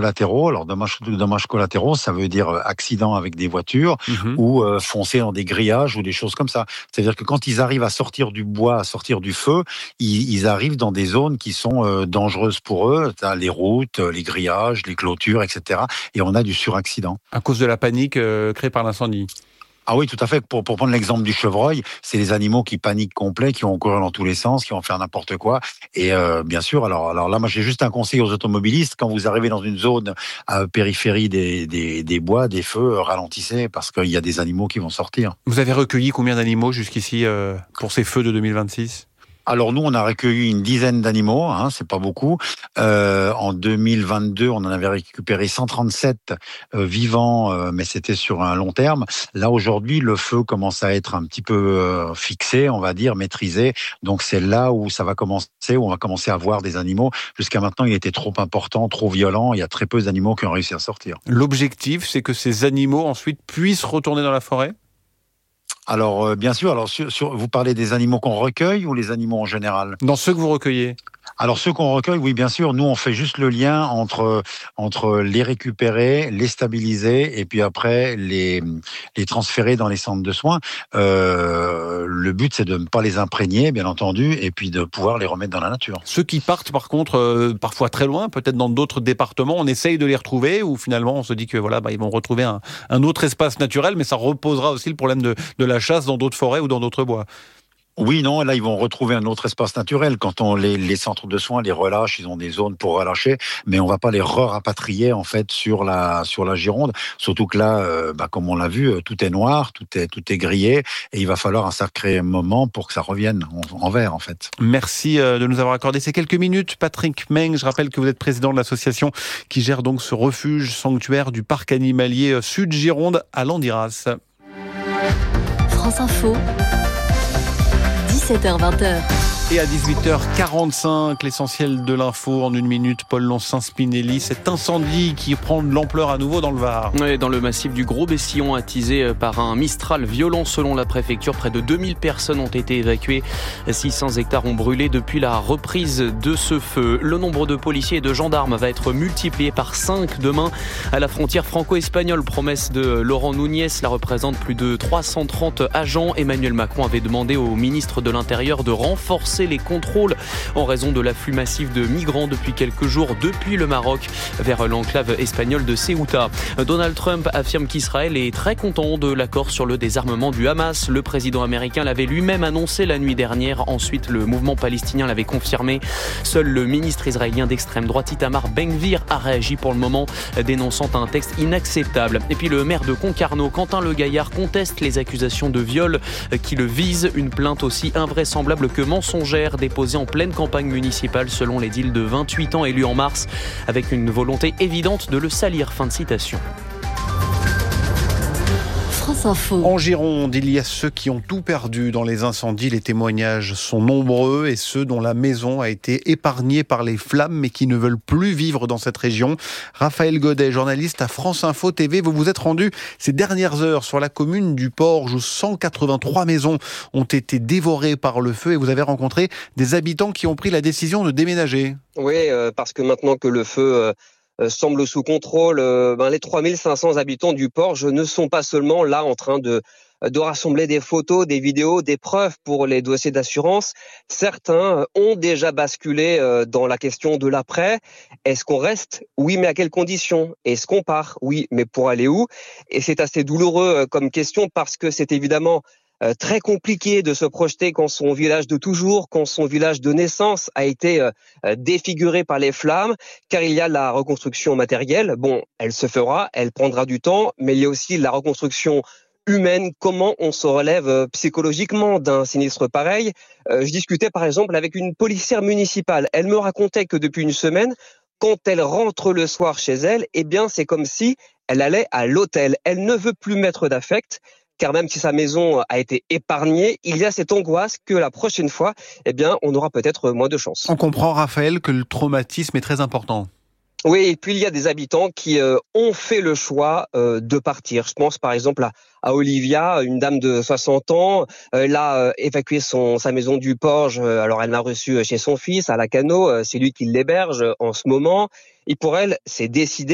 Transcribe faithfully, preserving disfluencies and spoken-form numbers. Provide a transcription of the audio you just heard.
collatéraux. Alors dommages, dommages collatéraux, ça veut dire accident avec des voitures mmh. ou euh, foncer dans des grillages ou des choses comme ça. C'est-à-dire que quand ils arrivent à sortir du bois, à sortir du feu, ils, ils arrivent dans des zones qui sont euh, dangereuses pour eux. T'as les routes, les grillages, les clôtures, et cetera. Et on a du suraccident. À cause de la panique euh, créée par l'incendie. Ah oui, tout à fait. Pour, pour prendre l'exemple du chevreuil, c'est les animaux qui paniquent complet, qui vont courir dans tous les sens, qui vont faire n'importe quoi. Et euh, bien sûr, alors, alors là, moi, j'ai juste un conseil aux automobilistes. Quand vous arrivez dans une zone à périphérie des, des, des bois, des feux, ralentissez parce qu'il y a des animaux qui vont sortir. Vous avez recueilli combien d'animaux jusqu'ici euh, pour ces feux de deux mille vingt-six ? Alors nous, on a recueilli une dizaine d'animaux, hein, c'est pas beaucoup. Euh, en deux mille vingt-deux, on en avait récupéré cent trente-sept euh, vivants, euh, mais c'était sur un long terme. Là, aujourd'hui, le feu commence à être un petit peu euh, fixé, on va dire, maîtrisé. Donc c'est là où ça va commencer, où on va commencer à voir des animaux. Jusqu'à maintenant, il était trop important, trop violent. Il y a très peu d'animaux qui ont réussi à sortir. L'objectif, c'est que ces animaux ensuite puissent retourner dans la forêt ? Alors, euh, bien sûr, alors sur, sur, vous parlez des animaux qu'on recueille ou les animaux en général ? Dans ceux que vous recueillez ? Alors ceux qu'on recueille, oui, bien sûr. Nous, on fait juste le lien entre entre les récupérer, les stabiliser et puis après les les transférer dans les centres de soins. Euh, le but, c'est de ne pas les imprégner, bien entendu, et puis de pouvoir les remettre dans la nature. Ceux qui partent, par contre, euh, parfois très loin, peut-être dans d'autres départements, on essaye de les retrouver ou finalement on se dit que voilà, bah, ils vont retrouver un, un autre espace naturel, mais ça reposera aussi le problème de, de la chasse dans d'autres forêts ou dans d'autres bois. Oui, non, là, ils vont retrouver un autre espace naturel. Quand on les, les centres de soins les relâchent, ils ont des zones pour relâcher, mais on va pas les re-rapatrier, en fait, sur la, sur la Gironde. Surtout que là, euh, bah, comme on l'a vu, tout est noir, tout est, tout est grillé, et il va falloir un sacré moment pour que ça revienne en, en vert, en fait. Merci de nous avoir accordé ces quelques minutes, Patrick Meng. Je rappelle que vous êtes président de l'association qui gère donc ce refuge sanctuaire du parc animalier Sud Gironde à Landiras. France Info. dix-sept heures vingt. Et à dix-huit heures quarante-cinq, l'essentiel de l'info en une minute, Paul Loncin-Spinelli, cet incendie qui prend de l'ampleur à nouveau dans le Var. Oui, dans le massif du Gros-Bessillon, attisé par un Mistral violent selon la préfecture, près de deux mille personnes ont été évacuées. six cents hectares ont brûlé depuis la reprise de ce feu. Le nombre de policiers et de gendarmes va être multiplié par cinq demain à la frontière franco-espagnole. Promesse de Laurent Núñez, cela représente plus de trois cent trente agents. Emmanuel Macron avait demandé au ministre de l'Intérieur de renforcer les contrôles en raison de l'afflux massif de migrants depuis quelques jours depuis le Maroc vers l'enclave espagnole de Ceuta. Donald Trump affirme qu'Israël est très content de l'accord sur le désarmement du Hamas. Le président américain l'avait lui-même annoncé la nuit dernière. Ensuite, le mouvement palestinien l'avait confirmé. Seul le ministre israélien d'extrême droite Itamar Ben-Gvir a réagi pour le moment, dénonçant un texte inacceptable. Et puis le maire de Concarneau, Quentin Le Gaillard, conteste les accusations de viol qui le visent. Une plainte aussi invraisemblable que mensongère déposée en pleine campagne municipale selon l'édile de vingt-huit ans élu en mars, avec une volonté évidente de le salir. Fin de citation. France Info. En Gironde, il y a ceux qui ont tout perdu dans les incendies. Les témoignages sont nombreux et ceux dont la maison a été épargnée par les flammes mais qui ne veulent plus vivre dans cette région. Raphaël Godet, journaliste à France Info T V, vous vous êtes rendu ces dernières heures sur la commune du Porge où cent quatre-vingt-trois maisons ont été dévorées par le feu et vous avez rencontré des habitants qui ont pris la décision de déménager. Oui, euh, parce que maintenant que le feu... Euh... Euh, semble sous contrôle, euh, ben les trois mille cinq cents habitants du Porge ne sont pas seulement là en train de, de rassembler des photos, des vidéos, des preuves pour les dossiers d'assurance. Certains ont déjà basculé euh, dans la question de l'après. Est-ce qu'on reste ? Oui, mais à quelles conditions ? Est-ce qu'on part ? Oui, mais pour aller où ? Et c'est assez douloureux euh, comme question parce que c'est évidemment Euh, très compliqué de se projeter quand son village de toujours, quand son village de naissance a été euh, défiguré par les flammes, car il y a la reconstruction matérielle. Bon, elle se fera, elle prendra du temps, mais il y a aussi la reconstruction humaine. Comment on se relève euh, psychologiquement d'un sinistre pareil ? euh, Je discutais par exemple avec une policière municipale. Elle me racontait que depuis une semaine, quand elle rentre le soir chez elle, eh bien c'est comme si elle allait à l'hôtel. Elle ne veut plus mettre d'affect. Car même si sa maison a été épargnée, il y a cette angoisse que la prochaine fois, eh bien, on aura peut-être moins de chance. On comprend, Raphaël, que le traumatisme est très important. Oui, et puis il y a des habitants qui euh, ont fait le choix euh, de partir. Je pense par exemple à, à Olivia, une dame de soixante ans. Euh, elle a euh, évacué son, sa maison du Porge. Euh, alors elle l'a reçue chez son fils à Lacanau. Euh, c'est lui qui l'héberge en ce moment. Et pour elle, c'est décidé.